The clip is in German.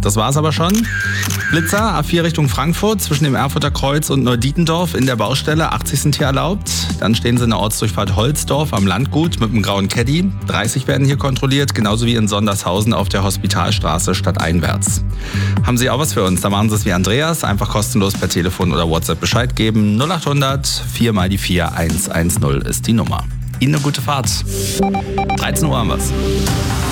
Das war's aber schon. Blitzer, A4 Richtung Frankfurt, zwischen dem Erfurter Kreuz und Neudietendorf in der Baustelle, 80 sind hier erlaubt. Dann stehen sie in der Ortsdurchfahrt Holzdorf am Landgut mit einem grauen Caddy. 30 werden hier kontrolliert, genauso wie in Sondershausen auf der Hospitalstraße stadteinwärts. Haben Sie auch was für uns? Da machen Sie es wie Andreas, einfach kostenlos per Telefon oder WhatsApp Bescheid geben. 0800 4 mal die 4 110 ist die Nummer. Ihnen eine gute Fahrt. 13 Uhr haben wir's.